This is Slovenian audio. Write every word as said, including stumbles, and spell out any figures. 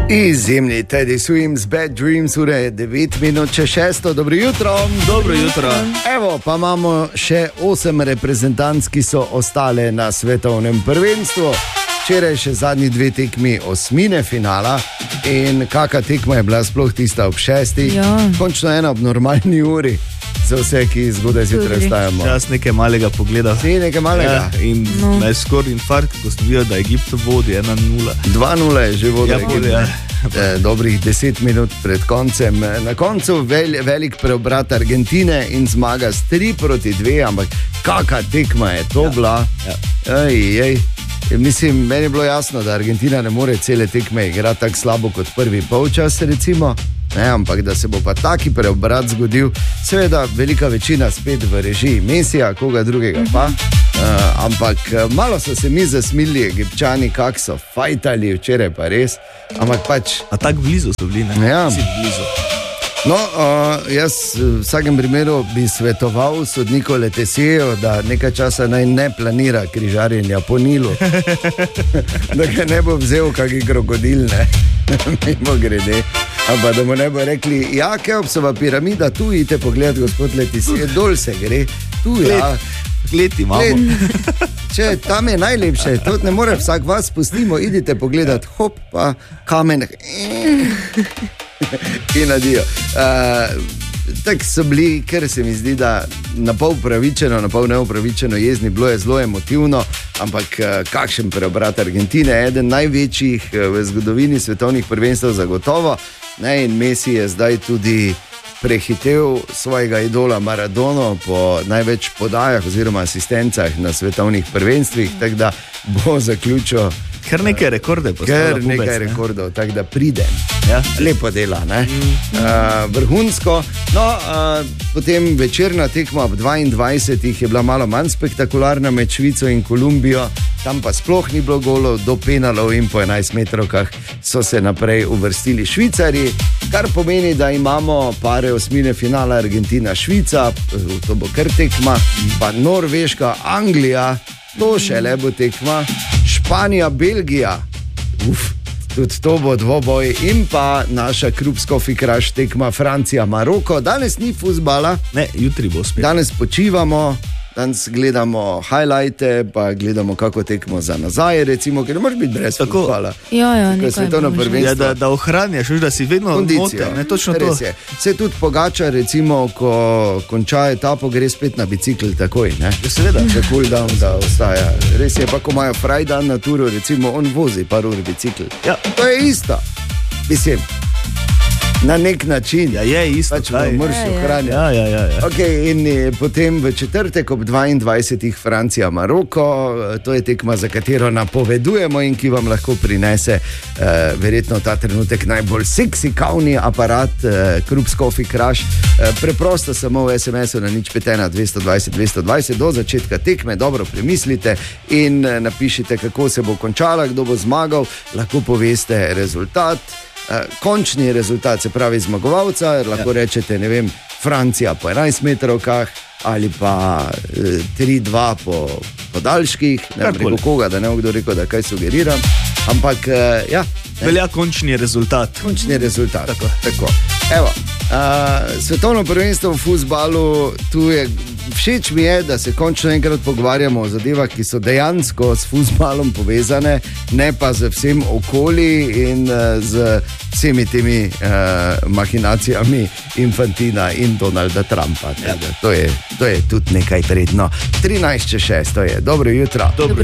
Izjemni Teddy Swims, Bad Dreams, ura je devet minut čez šesto, dobro jutro. Dobro jutro. Evo, pa imamo še osem reprezentanc, ki so ostale na svetovnem prvenstvu. Včeraj še zadnji dve tekmi osmine finala in kakšna tekma je bila sploh tista ob šestih. Ja. Končno ena ob normalni uri. Za vse, ki zgodaj zjutraj vstajamo. Čas nekaj malega pogleda. Si nekaj malega. Ja, in No. naj skoraj infarkt, ko sem videl, da Egipt vodi ena nula. dva nula je že vodil. Ja, vodi, ja. Eh, dobrih deset minut pred koncem. Na koncu vel, velik preobrat Argentine in zmaga s tri proti dve, ampak kakšna tekma je to Ja. bila. Ja. Ej, ej. Mislim, meni je bilo jasno, da Argentina ne more cele tekme igrati tako slabo kot prvi polčas, recimo. Ne, ampak da se bo pa taki preobrat zgodil, seveda velika večina spet v režiji Mesija, koga drugega pa. Uh, ampak malo so se mi zasmili, Egipčani, kak so fajtali, včeraj pa res. Ampak pač. A tako blizu so bili, ne? Ja. Si blizu. No, uh, jaz v vsakem primeru bi svetoval sodniku Letesijeju, da nekaj časa naj ne planira križarjenja po Nilu. Da ga ne bo vzel kakšen krokodil, ne, mimo grede. Ampak da mu ne bo rekli, ja, Keopsova piramida, tu idite pogledati, gospod Letesije, dol se gre, tu je. Ja. Gled imamo. Gled. Če tam je najlepše, to ne more vsak vas, pustimo, idite pogledati, hop, pa kamen. In adijo. Uh, Tako so bili, ker se mi zdi, da na pol upravičeno, na pol neupravičeno jezni, bilo je zelo emotivno, ampak uh, kakšen preobrat Argentine, eden največjih uh, v zgodovini svetovnih prvenstev zagotovo. Ne, in Messi je zdaj tudi prehitev svojega idola Maradono po največ podajah oziroma asistencah na svetovnih prvenstvih, tako da bo zaključil Kar nekaj rekorde postavlja. Kar nekaj ne? rekordov, tako da pridem. Ja. Lepo dela, ne? Mm. Uh, vrhunsko. No, uh, potem večerna tekma ob dvaindvajsetih je bila malo manj spektakularna med Švico in Kolumbijo. Tam pa sploh ni bilo golov, do penalov in po enajst metrovkah so se naprej uvrstili Švicari, kar pomeni, da imamo pare osmine finala Argentina-Švica, to bo kar tekma, pa Norveška, Anglija, to še le bo tekma, Španija, Belgija, uf, tudi to bo dvoboj in pa naša krupsko-fikraš tekma Francija, Maroko. Danes ni fuzbala, Ne, jutri bo spet. danes počivamo, danes gledamo highlighte, pa gledamo kako tekmo za nazaj, recimo, ker ne moreš biti brez Tako. fuzbala. Ja, ja, Ko je nekaj svetovno bomo že. prvenstvo. Ja, da, da ohranjaš, veš, da si vedno Kondicijo. moten, ne, točno to. Res je. Se tudi Pogačar, recimo, ko konča etapo, gre spet na bicikl takoj, ne? Ja, seveda. Za cool down, da ostaja. Res je, pa ko imajo frajdan na turu, recimo, on vozi par ur bicikl. Ja. To je isto. Mislim, na nek način. Ja, je isto. Pač kaj. moraš Ja, ja. ohranjati. Ja, ja, ja, ja. Okay, in eh, potem v četrtek ob dvaindvajsetih Francija, Maroko, eh, to je tekma, za katero napovedujemo in ki vam lahko prinese eh, verjetno ta trenutek najbolj seksi kavni aparat, eh, krupsko-fikraš. Eh, preprosto samo v es em esu na nič pet ena dvesto dvajset dvesto dvajset do začetka tekme dobro premislite in eh, napišite, kako se bo končala, kdo bo zmagal, lahko poveste rezultat. Uh, končni rezultat, se pravi zmagovalca, lahko ja. rečete, ne vem, Francija po enajst metrovkah ali pa uh, tri dva po podaljških, ne vem, preko koga, da ne bo kdo rekel, da kaj sugeriram, ampak uh, ja, ne. Velja končni rezultat. Končni rezultat. Tako. Tako. Evo, uh, svetovno prvenstvo v fuzbalu, tu je, všeč mi je, da se končno enkrat pogovarjamo o zadevah, ki so dejansko s fuzbalom povezane, ne pa z vsem okoli in uh, z vsemi temi uh, mahinacijami Infantina in Donalda Trumpa. Ja. To, je, to je tudi nekaj vredno. trinajst čez šest, to je. Dobro jutro. Dobro.